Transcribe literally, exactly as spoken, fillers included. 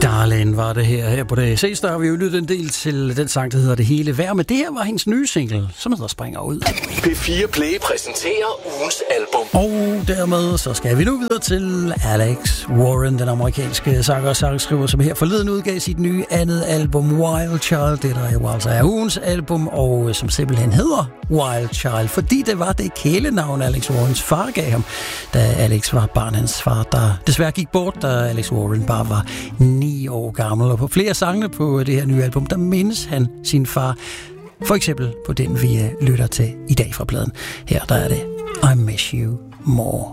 Darlene var det her. Her på det ses, der har vi jo lyttet en del til den sang, der hedder Det Hele Vær. Men det her var hendes nye single, som hedder Springer Ud. P fire Play præsenterer ugens album. Og dermed så skal vi nu videre til Alex Warren, den amerikanske sanger og sangskriver, som her forleden udgav sit nye andet album, Wild Child. Det der jo altså er ugens album, og som simpelthen hedder Wild Child, fordi det var det kælenavn, Alex Warrens far gav ham, da Alex var barn. Hans far, der desværre gik bort, da Alex Warren bare var ni år gammel. Og på flere sange på det her nye album, der mindes han sin far. For eksempel på den, vi lytter til i dag fra pladen. Her der er det I Miss You More.